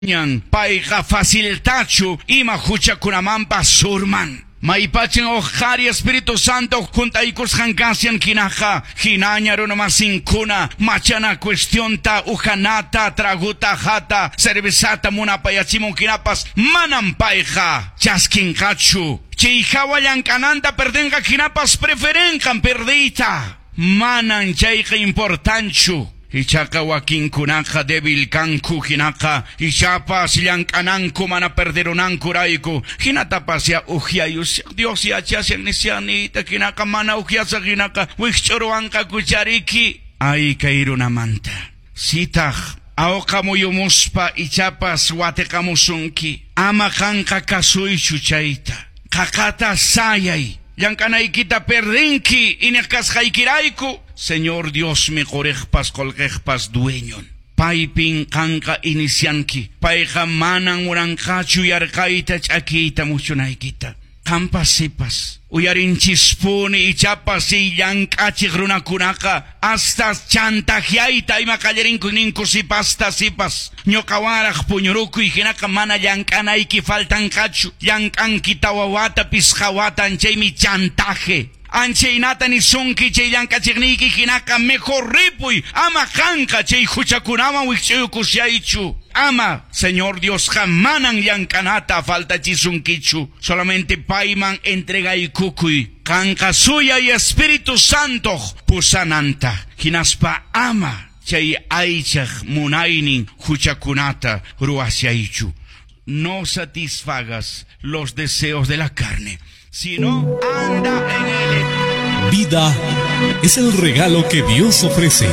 Paiga facilitachu ima huchakunamampa surman. Maipachin ojari Espíritu Santo juntaikus hankasian kinaja hinaña runamasinkuna machana cuestión ta ujanata traguta jata cervezata munapayachimun kinapas manam paija chaskinkachu cheijawayan kananta perdenga kinapas preferenjan perdita manan chayja importanchu. Ichaka wakinkunaka débil kanku hinaka ichapas llankananku mana perderonanku raiku hinatapas ya ujiayus Dios ya chasian nisianita hinaka mana ujiasa hinaka wikchoroanka kuchariki ay kairunamanta sitah aokamuyumuspa ichapas watekamusunki ama kanka kasuychu chayta kakata sayay llankanaykita perdinki inekasqaykirayku Señor Dios mejorejpas colgejpas dueñon. Paipin kanka inicianki. Paija manan urankachu yarkaita chakita muchunaykita. Kampas sipas. Uyarinchispuni ichapas y yankachik runakunaka. Hasta chantajiaita ima kallerinku ninku sipasta sipas. Ñokawaraj puñuruku y hinaka mana yankanayki faltan kachu. Yankanki tawawata pisjawata anchaymi chantaje. Anchaynata ni sunki chay llankachikniki hinaka mejor ripuy ama janka chay huchakunaman wikchayukusyaychu ama Señor Dios jamanan llankanata faltachisunkichu solamente payman entregaykukuy kanka suya y Espíritu Santo pusananta hinaspa ama chay aychaj munaynin huchakunata ruasyaychu no satisfagas los deseos de la carne sino anda en él. Vida es el regalo que Dios ofrece.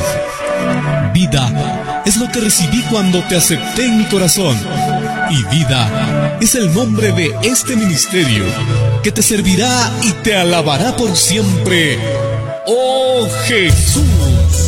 Vida es lo que recibí cuando te acepté en mi corazón. Y vida es el nombre de este ministerio que te servirá y te alabará por siempre. ¡Oh Jesús!